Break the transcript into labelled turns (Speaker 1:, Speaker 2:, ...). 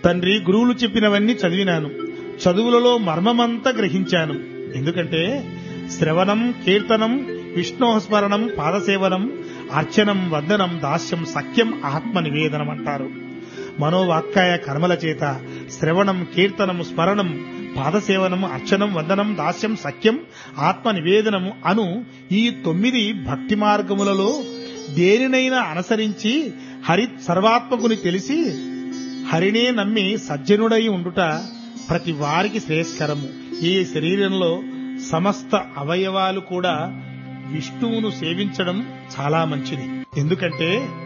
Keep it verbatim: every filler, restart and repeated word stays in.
Speaker 1: తండ్రి, గురువులు చెప్పినవన్నీ చదివినాను. చదువులలో మర్మమంతా గ్రహించాను. ఎందుకంటే శ్రవణం, కీర్తనం, విష్ణోస్మరణం, పాదసేవనం, అర్చనం, వందనం, దాస్యం, సఖ్యం, ఆత్మ నివేదనం అంటారు. మనోవాక్కాయ కర్మల చేత శ్రవణం, కీర్తనం, స్మరణం, పాదసేవనం, అర్చనం, వందనం, దాస్యం, సఖ్యం, ఆత్మ నివేదనము అను ఈ తొమ్మిది భక్తి మార్గములలో దేనినైనా అనుసరించి హరి సర్వాత్మకుని తెలిసి హరినే నమ్మి సజ్జనుడై ఉండుట ప్రతి వారికి శ్రేయస్కరము. ఈ శరీరంలో సమస్త అవయవాలు కూడా విష్ణువును సేవించడం చాలా మంచిది. ఎందుకంటే